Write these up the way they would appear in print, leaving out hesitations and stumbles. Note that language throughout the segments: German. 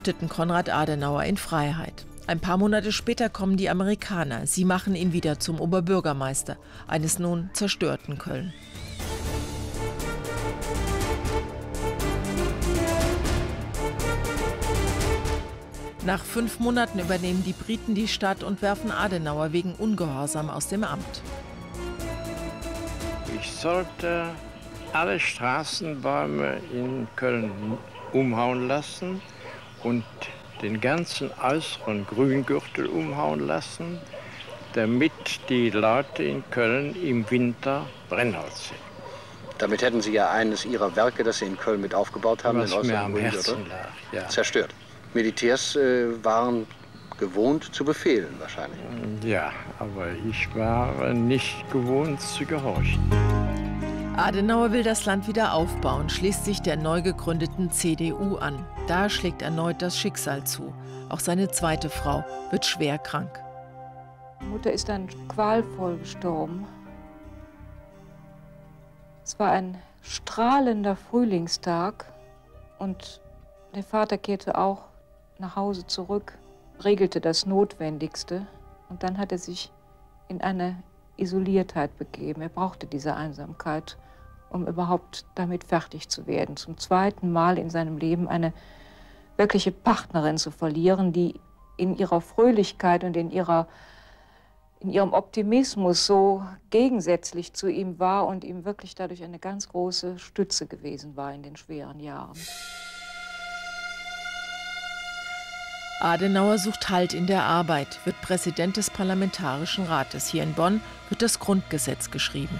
Konrad Adenauer in Freiheit. Ein paar Monate später kommen die Amerikaner. Sie machen ihn wieder zum Oberbürgermeister eines nun zerstörten Köln. Nach 5 Monaten übernehmen die Briten die Stadt und werfen Adenauer wegen Ungehorsam aus dem Amt. Ich sollte alle Straßenbäume in Köln umhauen lassen und den ganzen äußeren Grüngürtel umhauen lassen, damit die Leute in Köln im Winter Brennholz sehen. Damit hätten Sie ja eines Ihrer Werke, das Sie in Köln mit aufgebaut haben, was den mir äußeren am Grüngürtel, Herzen lag, ja. Zerstört. Militärs waren gewohnt zu befehlen wahrscheinlich. Ja, aber ich war nicht gewohnt zu gehorchen. Adenauer will das Land wieder aufbauen, schließt sich der neu gegründeten CDU an. Da schlägt erneut das Schicksal zu. Auch seine zweite Frau wird schwer krank. Die Mutter ist dann qualvoll gestorben. Es war ein strahlender Frühlingstag und der Vater kehrte auch nach Hause zurück, regelte das Notwendigste und dann hat er sich in eine Isoliertheit begeben. Er brauchte diese Einsamkeit, um überhaupt damit fertig zu werden. Zum zweiten Mal in seinem Leben eine wirkliche Partnerin zu verlieren, die in ihrer Fröhlichkeit und in ihrem Optimismus so gegensätzlich zu ihm war und ihm wirklich dadurch eine ganz große Stütze gewesen war in den schweren Jahren. Adenauer sucht Halt in der Arbeit, wird Präsident des Parlamentarischen Rates. Hier in Bonn wird das Grundgesetz geschrieben.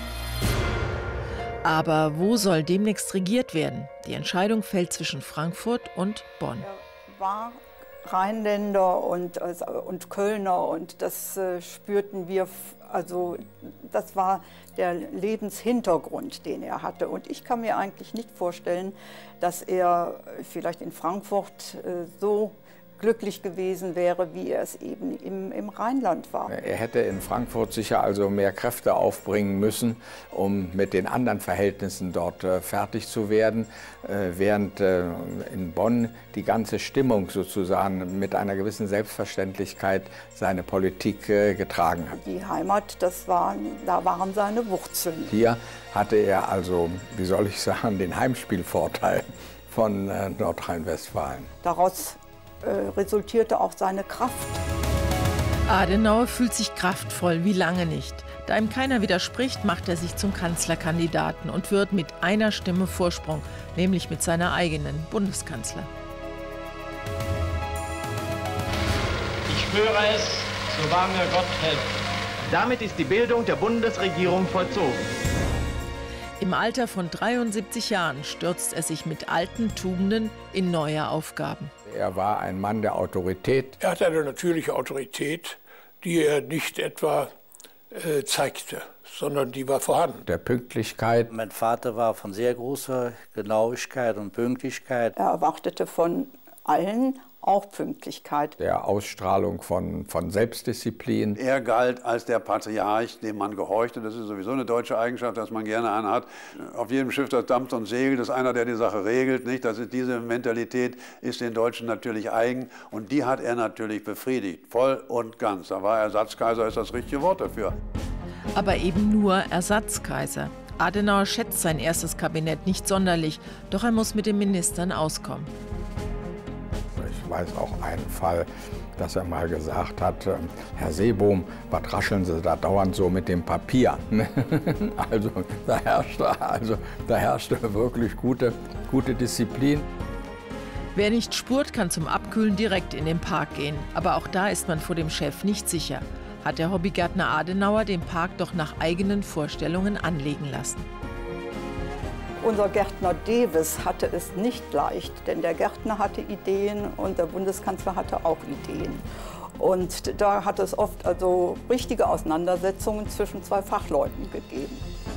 Aber wo soll demnächst regiert werden? Die Entscheidung fällt zwischen Frankfurt und Bonn. Er war Rheinländer und Kölner und das spürten wir, also das war der Lebenshintergrund, den er hatte. Und ich kann mir eigentlich nicht vorstellen, dass er vielleicht in Frankfurt so glücklich gewesen wäre, wie er es eben im Rheinland war. Er hätte in Frankfurt sicher also mehr Kräfte aufbringen müssen, um mit den anderen Verhältnissen dort fertig zu werden, während in Bonn die ganze Stimmung sozusagen mit einer gewissen Selbstverständlichkeit seine Politik getragen hat. Die Heimat, da waren seine Wurzeln. Hier hatte er also, wie soll ich sagen, den Heimspielvorteil von Nordrhein-Westfalen. Daraus resultierte auch seine Kraft. Adenauer fühlt sich kraftvoll wie lange nicht. Da ihm keiner widerspricht, macht er sich zum Kanzlerkandidaten und wird mit einer Stimme Vorsprung, nämlich mit seiner eigenen, Bundeskanzler. Ich schwöre es, so wahr mir Gott helfe. Damit ist die Bildung der Bundesregierung vollzogen. Im Alter von 73 Jahren stürzt er sich mit alten Tugenden in neue Aufgaben. Er war ein Mann der Autorität. Er hatte eine natürliche Autorität, die er nicht etwa zeigte, sondern die war vorhanden. Der Pünktlichkeit. Mein Vater war von sehr großer Genauigkeit und Pünktlichkeit. Er erwartete von allen auch Pünktlichkeit. Der Ausstrahlung von Selbstdisziplin. Er galt als der Patriarch, dem man gehorchte. Das ist sowieso eine deutsche Eigenschaft, dass man gerne einen hat. Auf jedem Schiff, das dampft und segelt, ist einer, der die Sache regelt. Nicht? Diese Mentalität ist den Deutschen natürlich eigen. Und die hat er natürlich befriedigt, voll und ganz. Da war Ersatzkaiser, ist das richtige Wort dafür. Aber eben nur Ersatzkaiser. Adenauer schätzt sein erstes Kabinett nicht sonderlich, doch er muss mit den Ministern auskommen. Ich weiß auch einen Fall, dass er mal gesagt hat, Herr Seebohm, was rascheln Sie da dauernd so mit dem Papier? Also da herrschte wirklich gute Disziplin. Wer nicht spurt, kann zum Abkühlen direkt in den Park gehen. Aber auch da ist man vor dem Chef nicht sicher. Hat der Hobbygärtner Adenauer den Park doch nach eigenen Vorstellungen anlegen lassen. Unser Gärtner Dewes hatte es nicht leicht, denn der Gärtner hatte Ideen und der Bundeskanzler hatte auch Ideen. Und da hat es oft also richtige Auseinandersetzungen zwischen zwei Fachleuten gegeben.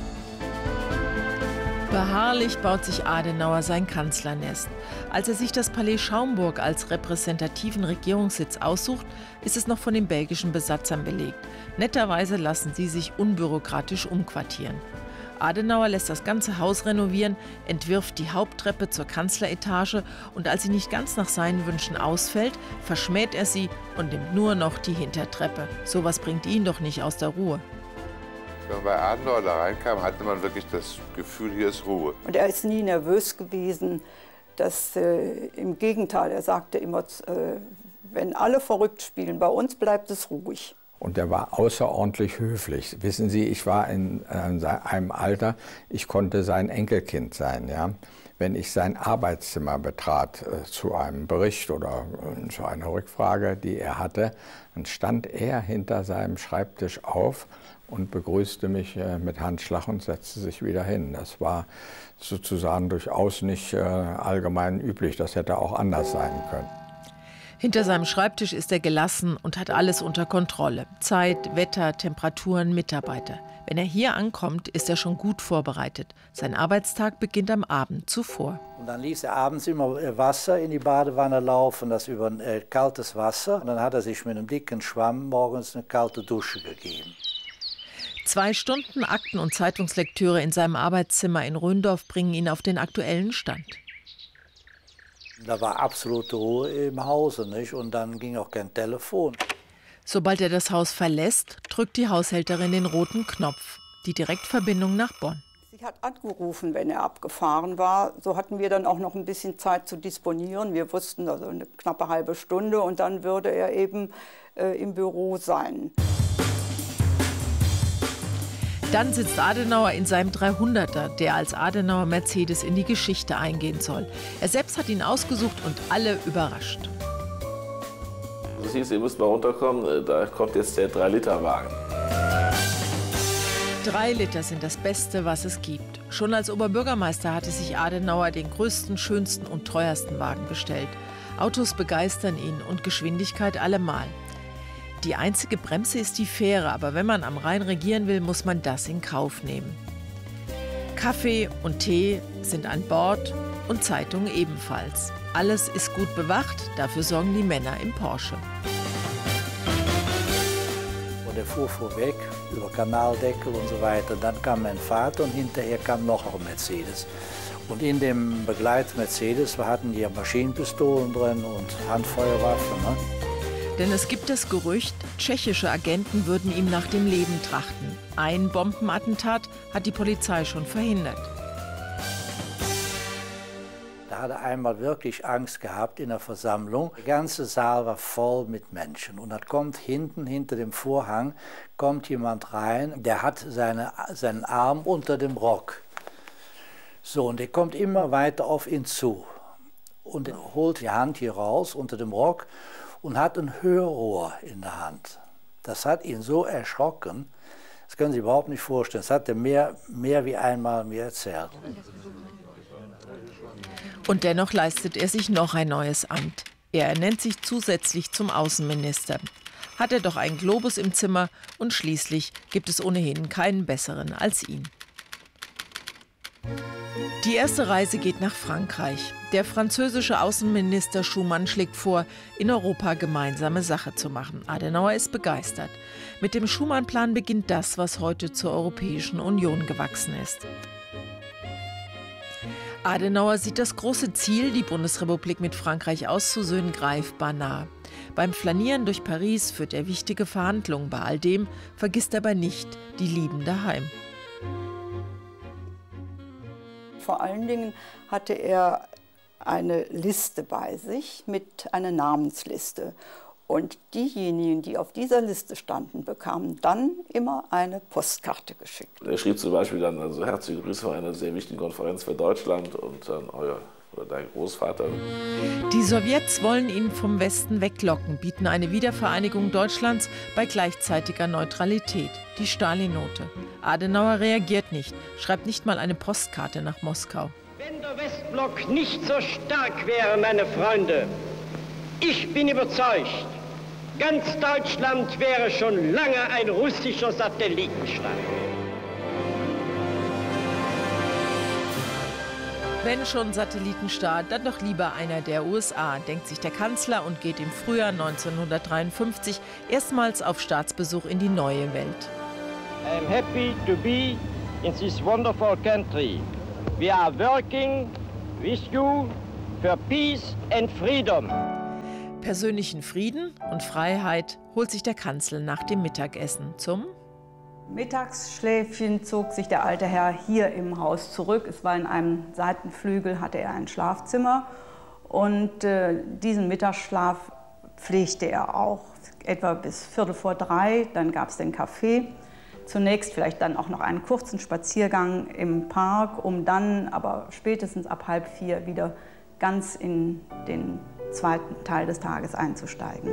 Beharrlich baut sich Adenauer sein Kanzlernest. Als er sich das Palais Schaumburg als repräsentativen Regierungssitz aussucht, ist es noch von den belgischen Besatzern belegt. Netterweise lassen sie sich unbürokratisch umquartieren. Adenauer lässt das ganze Haus renovieren, entwirft die Haupttreppe zur Kanzleretage und als sie nicht ganz nach seinen Wünschen ausfällt, verschmäht er sie und nimmt nur noch die Hintertreppe. Sowas bringt ihn doch nicht aus der Ruhe. Wenn man bei Adenauer da reinkam, hatte man wirklich das Gefühl, hier ist Ruhe. Und er ist nie nervös gewesen. Im Gegenteil, er sagte immer, wenn alle verrückt spielen, bei uns bleibt es ruhig. Und er war außerordentlich höflich. Wissen Sie, ich war in einem Alter, ich konnte sein Enkelkind sein. Ja? Wenn ich sein Arbeitszimmer betrat zu einem Bericht oder zu einer Rückfrage, die er hatte, dann stand er hinter seinem Schreibtisch auf und begrüßte mich mit Handschlag und setzte sich wieder hin. Das war sozusagen durchaus nicht allgemein üblich. Das hätte auch anders sein können. Hinter seinem Schreibtisch ist er gelassen und hat alles unter Kontrolle. Zeit, Wetter, Temperaturen, Mitarbeiter. Wenn er hier ankommt, ist er schon gut vorbereitet. Sein Arbeitstag beginnt am Abend zuvor. Und dann ließ er abends immer Wasser in die Badewanne laufen, das über kaltes Wasser. Und dann hat er sich mit einem dicken Schwamm morgens eine kalte Dusche gegeben. 2 Stunden Akten- und Zeitungslektüre in seinem Arbeitszimmer in Rhöndorf bringen ihn auf den aktuellen Stand. Da war absolute Ruhe im Hause, nicht? Und dann ging auch kein Telefon. Sobald er das Haus verlässt, drückt die Haushälterin den roten Knopf, die Direktverbindung nach Bonn. Sie hat angerufen, wenn er abgefahren war. So hatten wir dann auch noch ein bisschen Zeit zu disponieren. Wir wussten also eine knappe halbe Stunde und dann würde er eben im Büro sein. Dann sitzt Adenauer in seinem 300er, der als Adenauer Mercedes in die Geschichte eingehen soll. Er selbst hat ihn ausgesucht und alle überrascht. Es hieß, ihr müsst mal runterkommen, da kommt jetzt der 3-Liter-Wagen. 3 Liter sind das Beste, was es gibt. Schon als Oberbürgermeister hatte sich Adenauer den größten, schönsten und teuersten Wagen bestellt. Autos begeistern ihn und Geschwindigkeit allemal. Die einzige Bremse ist die Fähre, aber wenn man am Rhein regieren will, muss man das in Kauf nehmen. Kaffee und Tee sind an Bord und Zeitungen ebenfalls. Alles ist gut bewacht, dafür sorgen die Männer im Porsche. Und er fuhr vorweg über Kanaldeckel und so weiter. Dann kam mein Vater und hinterher kam noch ein Mercedes. Und in dem Begleit-Mercedes hatten die Maschinenpistolen drin und Handfeuerwaffen. Ne? Denn es gibt das Gerücht, tschechische Agenten würden ihm nach dem Leben trachten. Ein Bombenattentat hat die Polizei schon verhindert. Da hat er einmal wirklich Angst gehabt in der Versammlung. Der ganze Saal war voll mit Menschen. Und dann kommt hinter dem Vorhang, kommt jemand rein, der hat seinen Arm unter dem Rock. So, und der kommt immer weiter auf ihn zu. Und er holt die Hand hier raus unter dem Rock und hat ein Hörrohr in der Hand. Das hat ihn so erschrocken, das können Sie sich überhaupt nicht vorstellen. Das hat er mehr wie einmal mir erzählt. Und dennoch leistet er sich noch ein neues Amt. Er ernennt sich zusätzlich zum Außenminister. Hat er doch einen Globus im Zimmer und schließlich gibt es ohnehin keinen besseren als ihn. Die erste Reise geht nach Frankreich. Der französische Außenminister Schuman schlägt vor, in Europa gemeinsame Sache zu machen. Adenauer ist begeistert. Mit dem Schuman-Plan beginnt das, was heute zur Europäischen Union gewachsen ist. Adenauer sieht das große Ziel, die Bundesrepublik mit Frankreich auszusöhnen, greifbar nah. Beim Flanieren durch Paris führt er wichtige Verhandlungen. Bei all dem vergisst er aber nicht die Lieben daheim. Vor allen Dingen hatte er eine Liste bei sich mit einer Namensliste. Und diejenigen, die auf dieser Liste standen, bekamen dann immer eine Postkarte geschickt. Er schrieb zum Beispiel dann, also herzliche Grüße von einer sehr wichtigen Konferenz für Deutschland und dann euer oder dein Großvater. Die Sowjets wollen ihn vom Westen weglocken, bieten eine Wiedervereinigung Deutschlands bei gleichzeitiger Neutralität, die Stalin-Note. Adenauer reagiert nicht, schreibt nicht mal eine Postkarte nach Moskau. Wenn der Westblock nicht so stark wäre, meine Freunde, ich bin überzeugt, ganz Deutschland wäre schon lange ein russischer Satellitenstaat. Wenn schon Satellitenstaat, dann doch lieber einer der USA, denkt sich der Kanzler und geht im Frühjahr 1953 erstmals auf Staatsbesuch in die neue Welt. I'm happy to be in this wonderful country. We are working with you for peace and freedom. Persönlichen Frieden und Freiheit holt sich der Kanzler nach dem Mittagessen. Zum Mittagsschläfchen zog sich der alte Herr hier im Haus zurück. Es war in einem Seitenflügel, hatte er ein Schlafzimmer. Und diesen Mittagsschlaf pflegte er auch, etwa bis 2:45. Dann gab es den Kaffee. Zunächst vielleicht dann auch noch einen kurzen Spaziergang im Park, um dann aber spätestens ab 3:30 wieder ganz in den zweiten Teil des Tages einzusteigen.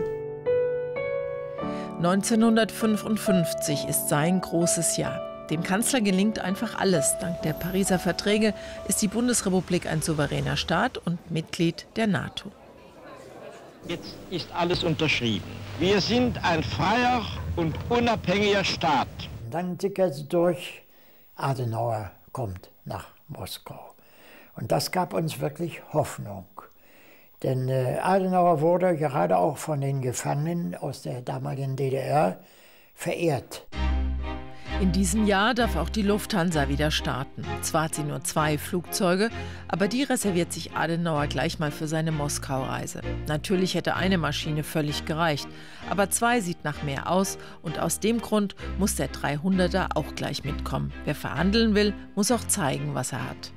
1955 ist sein großes Jahr. Dem Kanzler gelingt einfach alles. Dank der Pariser Verträge ist die Bundesrepublik ein souveräner Staat und Mitglied der NATO. Jetzt ist alles unterschrieben. Wir sind ein freier und unabhängiger Staat. Dann tickert es durch, Adenauer kommt nach Moskau. Und das gab uns wirklich Hoffnung. Denn Adenauer wurde gerade auch von den Gefangenen aus der damaligen DDR verehrt. In diesem Jahr darf auch die Lufthansa wieder starten. Zwar hat sie nur 2 Flugzeuge, aber die reserviert sich Adenauer gleich mal für seine Moskau-Reise. Natürlich hätte eine Maschine völlig gereicht, aber 2 sieht nach mehr aus und aus dem Grund muss der 300er auch gleich mitkommen. Wer verhandeln will, muss auch zeigen, was er hat.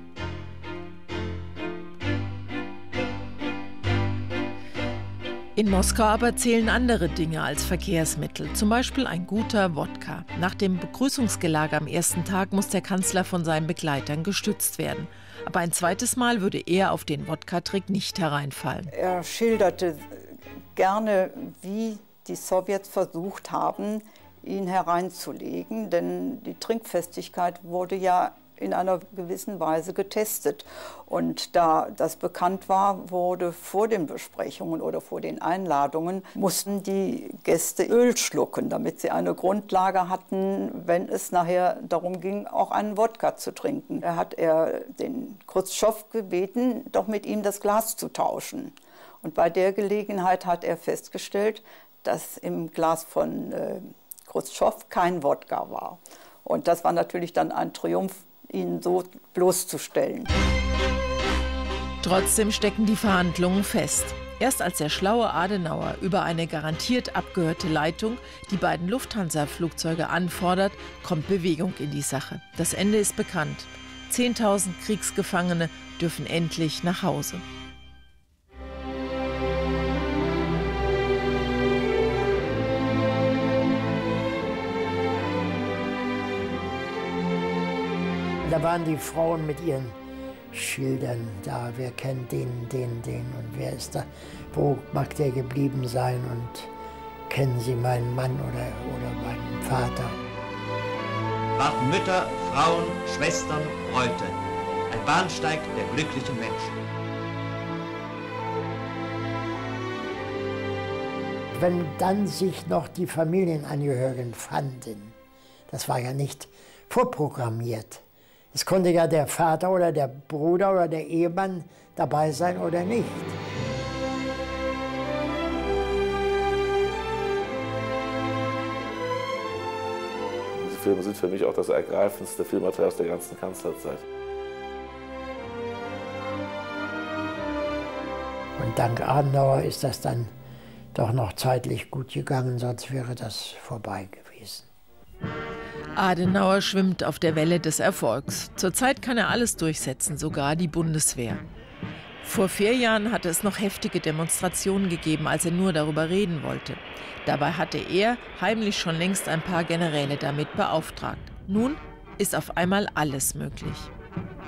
In Moskau aber zählen andere Dinge als Verkehrsmittel, zum Beispiel ein guter Wodka. Nach dem Begrüßungsgelage am ersten Tag muss der Kanzler von seinen Begleitern gestützt werden. Aber ein zweites Mal würde er auf den Wodka-Trick nicht hereinfallen. Er schilderte gerne, wie die Sowjets versucht haben, ihn hereinzulegen, denn die Trinkfestigkeit wurde ja in einer gewissen Weise getestet. Und da das bekannt war, wurde vor den Besprechungen oder vor den Einladungen, mussten die Gäste Öl schlucken, damit sie eine Grundlage hatten, wenn es nachher darum ging, auch einen Wodka zu trinken. Da hat er den Chruschtschow gebeten, doch mit ihm das Glas zu tauschen. Und bei der Gelegenheit hat er festgestellt, dass im Glas von Chruschtschow kein Wodka war. Und das war natürlich dann ein Triumph, ihn so bloßzustellen. Trotzdem stecken die Verhandlungen fest. Erst als der schlaue Adenauer über eine garantiert abgehörte Leitung die beiden Lufthansa-Flugzeuge anfordert, kommt Bewegung in die Sache. Das Ende ist bekannt. 10.000 Kriegsgefangene dürfen endlich nach Hause. Da waren die Frauen mit ihren Schildern da. Wer kennt den und wer ist da? Wo mag der geblieben sein? Und kennen Sie meinen Mann oder meinen Vater? Warten Mütter, Frauen, Schwestern, Bräute. Ein Bahnsteig der glücklichen Menschen. Wenn dann sich noch die Familienangehörigen fanden, das war ja nicht vorprogrammiert. Es konnte ja der Vater oder der Bruder oder der Ehemann dabei sein oder nicht. Diese Filme sind für mich auch das ergreifendste Filmmaterial aus der ganzen Kanzlerzeit. Und dank Adenauer ist das dann doch noch zeitlich gut gegangen, sonst wäre das vorbei gewesen. Adenauer schwimmt auf der Welle des Erfolgs. Zurzeit kann er alles durchsetzen, sogar die Bundeswehr. Vor 4 Jahren hatte es noch heftige Demonstrationen gegeben, als er nur darüber reden wollte. Dabei hatte er heimlich schon längst ein paar Generäle damit beauftragt. Nun ist auf einmal alles möglich.